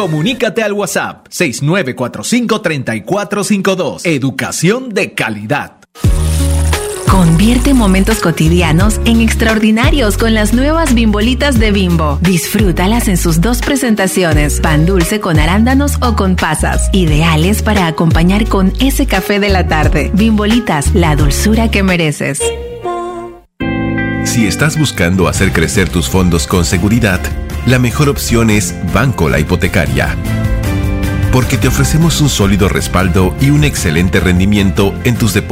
Comunícate al WhatsApp 6945-3452. Educación de calidad. Convierte momentos cotidianos en extraordinarios con las nuevas Bimbolitas de Bimbo. Disfrútalas en sus 2 presentaciones, pan dulce con arándanos o con pasas, ideales para acompañar con ese café de la tarde. Bimbolitas, la dulzura que mereces. Si estás buscando hacer crecer tus fondos con seguridad, la mejor opción es Banco La Hipotecaria. Porque te ofrecemos un sólido respaldo y un excelente rendimiento en tus depósitos